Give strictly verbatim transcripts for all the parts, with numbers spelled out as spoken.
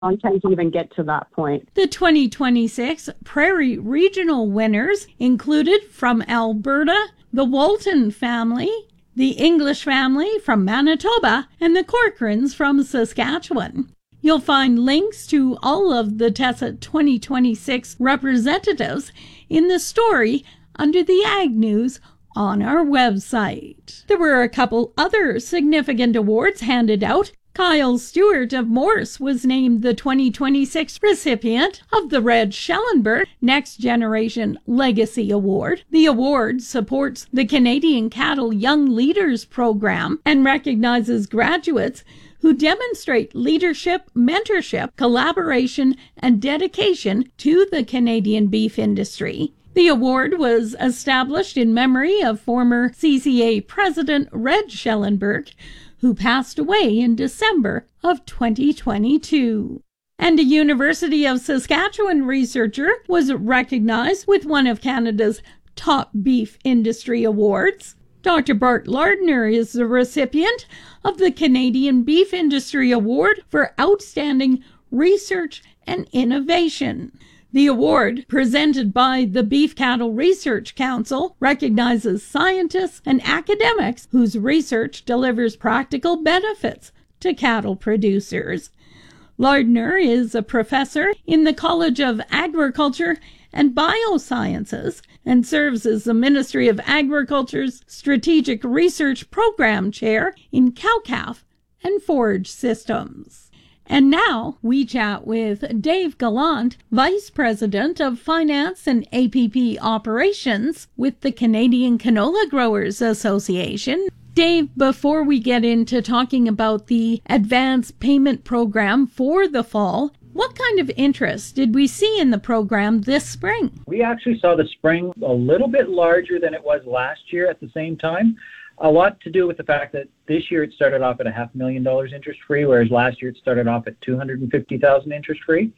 long time to even get to that point. The twenty twenty-six Prairie Regional winners included from Alberta, the Walton family, the English family from Manitoba, and the Corcorans from Saskatchewan. You'll find links to all of the Tessa twenty twenty-six representatives in the story under the Ag News on our website. There were a couple other significant awards handed out. Kyle Stewart of Morse was named the twenty twenty-six recipient of the Red Schellenberg Next Generation Legacy Award. The award supports the Canadian Cattle Young Leaders Program and recognizes graduates who demonstrate leadership, mentorship, collaboration, and dedication to the Canadian beef industry. The award was established in memory of former C C A President Red Schellenberg, who passed away in December of twenty twenty-two. And a University of Saskatchewan researcher was recognized with one of Canada's top beef industry awards. Doctor Bart Lardner is the recipient of the Canadian Beef Industry Award for Outstanding Research and Innovation. The award, presented by the Beef Cattle Research Council, recognizes scientists and academics whose research delivers practical benefits to cattle producers. Lardner is a professor in the College of Agriculture and Biosciences and serves as the Ministry of Agriculture's Strategic Research Program Chair in cow-calf and forage systems. And now we chat with Dave Gallant, Vice President of Finance and A P P Operations with the Canadian Canola Growers Association. Dave, before we get into talking about the advance payment program for the fall, what kind of interest did we see in the program this spring? We actually saw the spring a little bit larger than it was last year at the same time. A lot to do with the fact that this year it started off at a half million dollars interest-free, whereas last year it started off at two hundred fifty thousand dollars interest-free.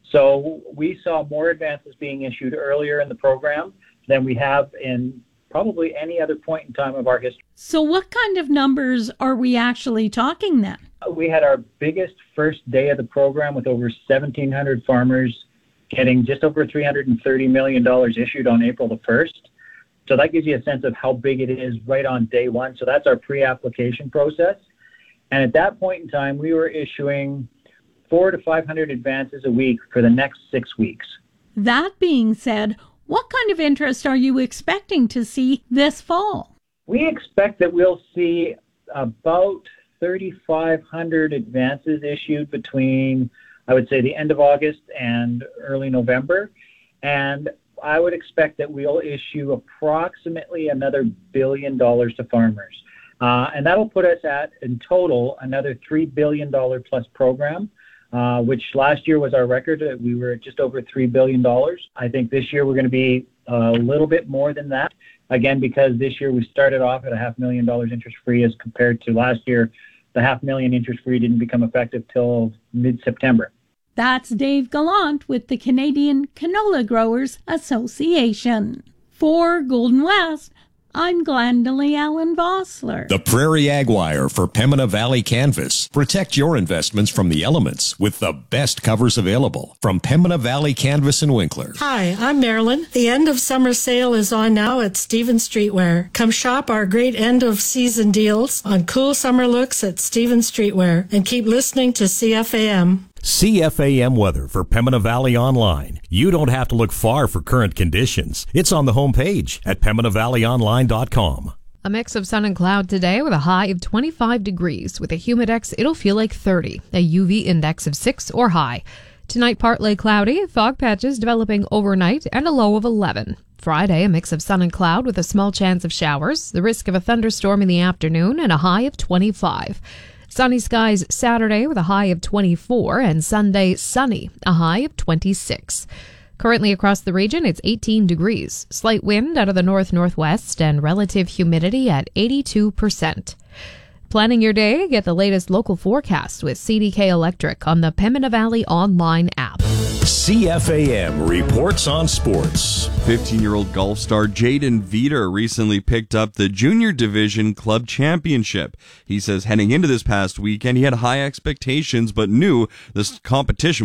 So we saw more advances being issued earlier in the program than we have in probably any other point in time of our history. So what kind of numbers are we actually talking then? We had our biggest first day of the program with over seventeen hundred farmers getting just over three hundred thirty million dollars issued on April the first. So that gives you a sense of how big it is right on day one. So that's our pre-application process. And at that point in time, we were issuing four to five hundred advances a week for the next six weeks. That being said, what kind of interest are you expecting to see this fall? We expect that we'll see about thirty-five hundred advances issued between, I would say, the end of August and early November. And I would expect that we'll issue approximately another billion dollars to farmers. Uh, and that'll put us at, in total, another three billion dollars plus program, uh, which last year was our record. We were at just over three billion dollars. I think this year we're going to be a little bit more than that. Again, because this year we started off at a half million dollars interest-free as compared to last year. The half million interest-free didn't become effective till mid-September. That's Dave Gallant with the Canadian Canola Growers Association. For Golden West, I'm Glendalee Allen Vossler. The Prairie Ag Wire for Pembina Valley Canvas. Protect your investments from the elements with the best covers available from Pembina Valley Canvas and Winkler. Hi, I'm Marilyn. The end of summer sale is on now at Stevens Streetwear. Come shop our great end of season deals on cool summer looks at Stevens Streetwear and keep listening to C F A M. C F A M weather for Pembina Valley Online. You don't have to look far for current conditions. It's on the homepage at pembina valley online dot com. A mix of sun and cloud today with a high of twenty-five degrees. With a humidex, it'll feel like thirty. A U V index of six or high. Tonight, partly cloudy, fog patches developing overnight, and a low of eleven. Friday, a mix of sun and cloud with a small chance of showers. The risk of a thunderstorm in the afternoon and a high of twenty-five. Sunny skies Saturday with a high of twenty-four, and Sunday sunny, a high of twenty-six. Currently across the region, it's eighteen degrees. Slight wind out of the north-northwest and relative humidity at eighty-two percent. Planning your day? Get the latest local forecast with C D K Electric on the Pembina Valley online app. C F A M reports on sports. fifteen-year-old golf star Jaden Veeder recently picked up the Junior Division Club Championship. He says heading into this past weekend, he had high expectations, but knew this competition